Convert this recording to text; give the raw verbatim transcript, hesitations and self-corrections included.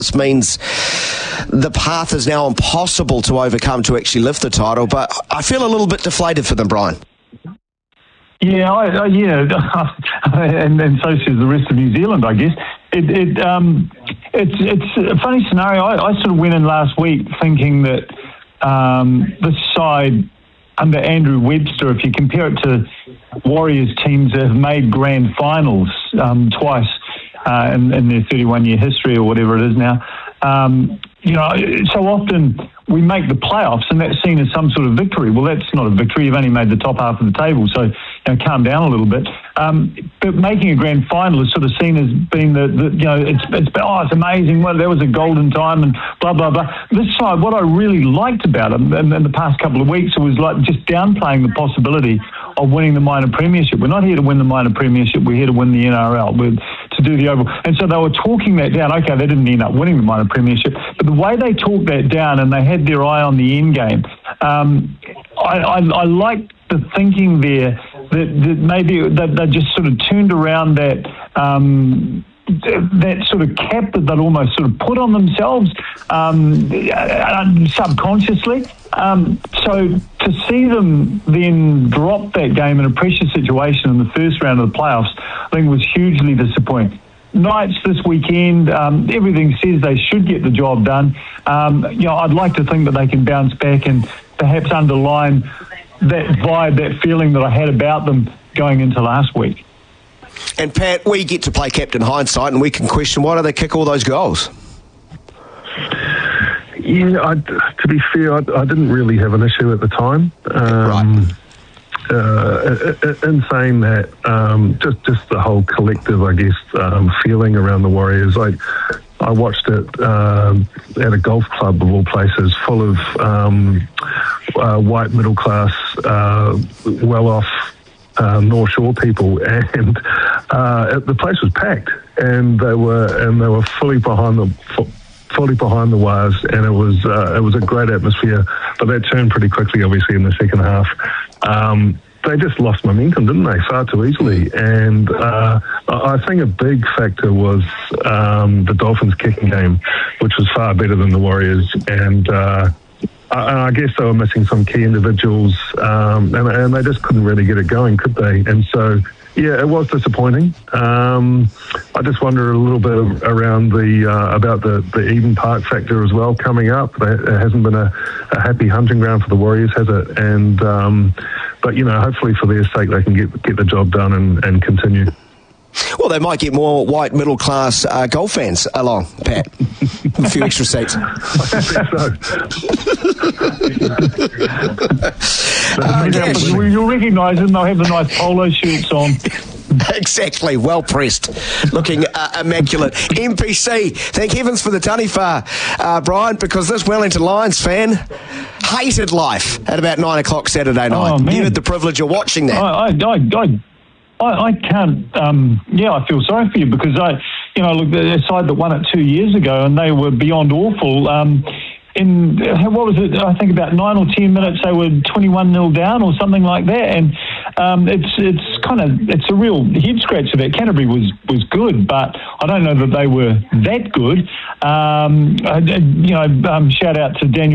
This means the path is now impossible to overcome to actually lift the title, but I feel a little bit deflated for them, Brian. Yeah, I, I, yeah, and, and so says the rest of New Zealand, I guess. It, it, um, it's, it's a funny scenario. I, I sort of went in last week thinking that um, this side under Andrew Webster, if you compare it to Warriors teams that have made grand finals um, twice uh, in, in their thirty-one year history or whatever it is now, um, you know, so often we make the playoffs and that's seen as some sort of victory. Well, that's not a victory. You've only made the top half of the table, so you know, calm down a little bit. Um, but making a grand final is sort of seen as being the, the you know, it's, it's, oh, it's amazing. Well, there was a golden time and blah, blah, blah. This side, what I really liked about them in, in the past couple of weeks, it was like just downplaying the possibility of winning the minor premiership. We're not here to win the minor premiership. We're here to win the N R L. We're to do the Oval. And so they were talking that down. Okay, they didn't end up winning the minor premiership, but the way they talked that down and they had their eye on the end game, um, I, I, I liked the thinking there that, that maybe that they just sort of turned around that um, that sort of cap that they'd almost sort of put on themselves um, subconsciously. Um, so to see them then drop that game in a pressure situation in the first round of the playoffs, I think was hugely disappointing. Knights this weekend, um, everything says they should get the job done. Um, you know, I'd like to think that they can bounce back and perhaps underline that vibe, that feeling that I had about them going into last week. And Pat, we get to play Captain Hindsight and we can question why do they kick all those goals? Yeah, I, to be fair, I, I didn't really have an issue at the time. Um, right. Uh, in saying that, um, just just the whole collective, I guess, um, feeling around the Warriors. I I watched it um, at a golf club of all places, full of um, uh, white middle class, uh, well off uh, North Shore people, and uh, the place was packed, and they were and they were fully behind the. fully behind the wires, and it was uh, it was a great atmosphere, but that turned pretty quickly, obviously, in the second half. Um, they just lost momentum, didn't they, far too easily, and uh, I think a big factor was um, the Dolphins' kicking game, which was far better than the Warriors, and uh, I, I guess they were missing some key individuals, um, and, and they just couldn't really get it going, could they? And so yeah, it was disappointing. Um, I just wonder a little bit around the uh, about the, the Eden Park factor as well coming up. It hasn't been a, a happy hunting ground for the Warriors, has it? And um, but you know, hopefully for their sake, they can get get the job done and, and continue. Well, they might get more white middle class uh, golf fans along, Pat. A few extra seats. I think so. uh, yeah, you'll recognise them. They'll have the nice polo shirts on. Exactly, well pressed, looking uh, immaculate. M P C, thank heavens for the Taniwha, uh, Brian, because this Wellington Lions fan hated life at about nine o'clock Saturday night. Oh, you had the privilege of watching that. I, I, I, I, I can't. Um, yeah, I feel sorry for you because I, you know, look, the side that won it two years ago and they were beyond awful. Um, in what was it? I think about nine or ten minutes they were twenty-one nil down or something like that, and um, it's it's kind of it's a real head scratcher. That Canterbury was was good, but I don't know that they were that good. Um, I, you know, um, shout out to Daniel